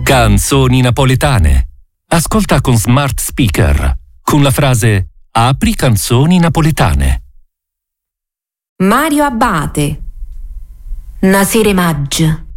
Canzoni napoletane. Ascolta con smart speaker con la frase "Apri canzoni napoletane". Mario Abate. Nasere Maggio.